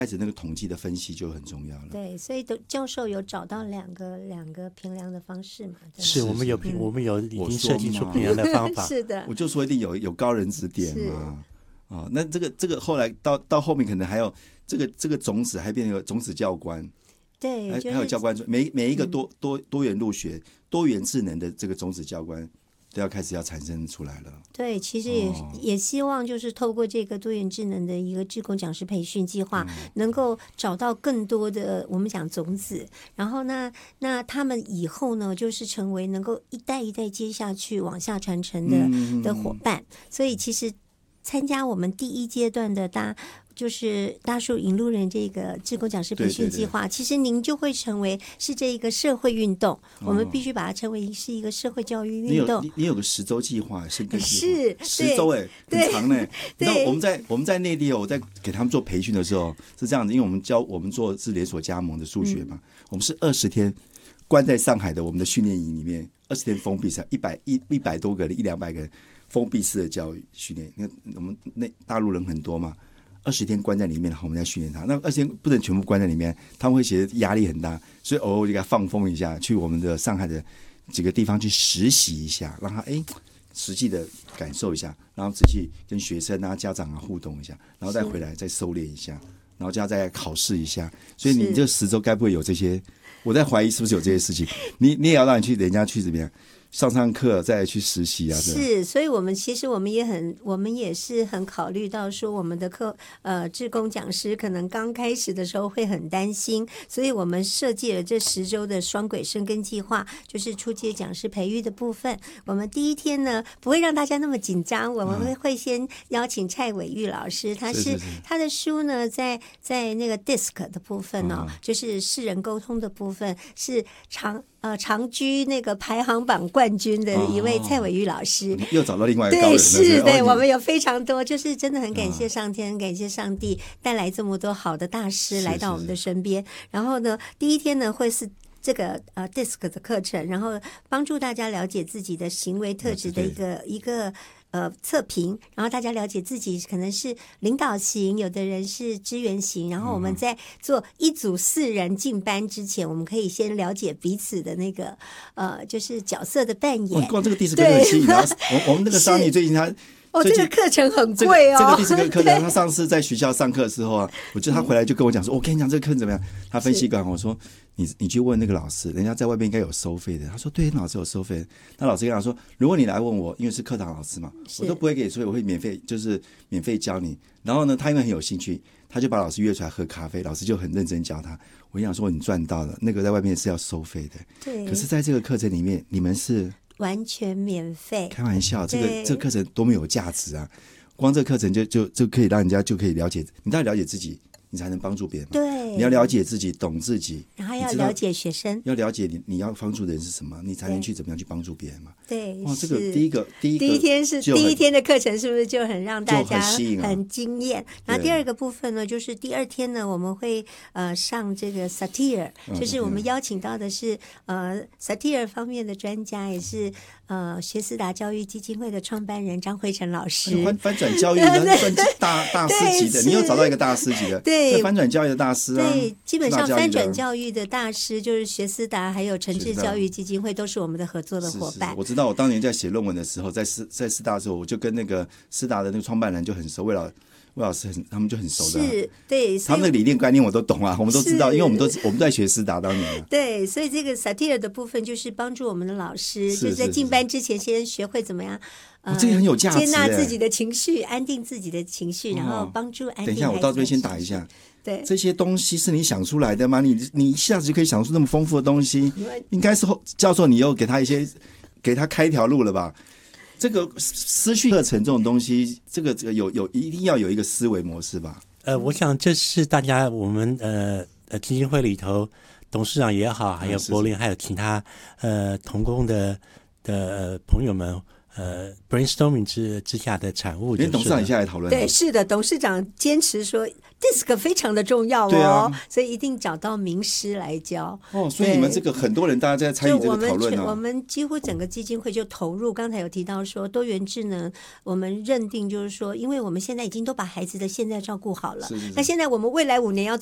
开始那个统计的分析就很重要了。 对，所以教授有找到两个评量的方式嘛？对是我们有已经设计出评量的方法。 是的， 我就说一定有高人指点嘛。那这个后来到后面可能还有这个种子还变成有种子教官。 对， 还有教官每一个多元入学、多元智能的这个种子教官都要开始要产生出来了。 对，其实也希望就是透过这个多元智能的一个志工讲师培训计划，能够找到更多的我们讲种子，然后那他们以后呢，就是成为能够一代一代接下去往下传承的伙伴。所以其实参加我们第一阶段的就是大树引路人这个志工讲师培训计划，其实您就会成为是这一个社会运动，我们必须把它称为是一个社会教育运动。 你有个10周计划，深耕计划是 10周很长呢。你知道我们在内地我在给他们做培训的时候是这样子，因为我们做是连锁加盟的数学嘛，我们是20天关在上海的我们的训练营里面，20天封闭式100多个人100-200个人封闭式的教育训练。因为我们大陆人很多嘛。20天关在里面，然后我们再训练他。那20天不能全部关在里面，他们会觉得压力很大，所以偶尔就给他放风一下，去我们的上海的几个地方去实习一下，让他实际的感受一下，然后仔细跟学生啊、家长啊互动一下，然后再回来再收敛一下，然后就要再考试一下。所以你这10周该不会有这些？我在怀疑是不是有这些事情？你也要让人家去怎么样？上课再去实习啊， 是，所以我们其实我们也是很考虑到说我们的志工讲师可能刚开始的时候会很担心，所以我们设计了这10周的双轨深耕计划，就是初阶讲师培育的部分。我们第一天呢不会让大家那么紧张，我们会先邀请蔡伟玉老师，他的书呢在那个 DISC 的部分就是世人沟通的部分是长居那个排行榜冠军的一位蔡伟玉老师， 又找到另外一个高人了。 对，我们有非常多，就是真的很感谢上天，感谢上帝带来这么多好的大师来到我们的身边。然后呢，第一天呢会是这个DISC 的课程，然后帮助大家了解自己的行为特质的一个测评，然后大家了解自己可能是领导型，有的人是支援型，然后我们在做1组4人进班之前，我们可以先了解彼此的那个就是角色的扮演。 光这个第10个就吸引了我们那个桑尼最近他。 这个课程很贵这个第10个课程，他上次在学校上课的时候啊，我记得他回来就跟我讲说，我跟你讲这个课程怎么样？他分析完我说，你去问那个老师，人家在外面应该有收费的。他说对，老师有收费。那老师跟他说，如果你来问我，因为是课堂老师嘛，我都不会给，所以我会免费教你。然后呢，他因为很有兴趣，他就把老师约出来喝咖啡，老师就很认真教他。我想说你赚到了，那个在外面是要收费的。 对。 可是在这个课程里面，你们是完全免费， 开玩笑，这个课程多么有价值啊！光这个课程就可以让人家就可以了解，你当然了解自己，你才能帮助别人嘛。 对， 你要了解自己，懂自己， 然后要了解学生， 要了解你要帮助的人是什么，你才能去怎么样去帮助别人嘛。 对， 哇，这个第一天的课程是不是就很让大家很惊艳？然后第二个部分呢，就是第2天呢，我们会上这个 Satir， 就是我们邀请到的是Satir 方面的专家，也是学思达教育基金会的创办人张辉成老师。 翻转教育的大师级的，你又找到一个大师级的，对，翻转教育的大师啊。 对，基本上翻转教育的大师就是学思达还有诚志教育基金会都是我们的合作的伙伴。 我知道，我当年在写论文的时候，在师大的时候，我就跟那个师大的那个创办人就很熟，魏老师他们就很熟的。 是，对， 他们的理念观念我都懂啊，我们都知道，因为我们都在学师大当年。 对，所以这个 Satir 的部分就是帮助我们的老师，就是在进班之前先学会怎么样。 这个很有价值， 接纳自己的情绪，安定自己的情绪，然后帮助安定。 等一下，我到这边先打一下。 对， 这些东西是你想出来的吗？你一下子就可以想出那么丰富的东西，应该是教授你又给他开一条路了吧？这个思绪课程这种东西，这个一定要有一个思维模式吧？ 我想这是我们基金会里头董事长也好，还有柏林，还有其他同工的朋友们 brainstorming 之下的产物， 连董事长也下来讨论。 对，是的，董事长坚持说 DISC 非常的重要哦， 对啊， 所以一定找到名师来教。 所以你们这个很多人大家在参与这个讨论我们几乎整个基金会就投入。刚才有提到说多元智能，我们认定就是说，因为我们现在已经都把孩子的现在照顾好了，那现在我们未来5年要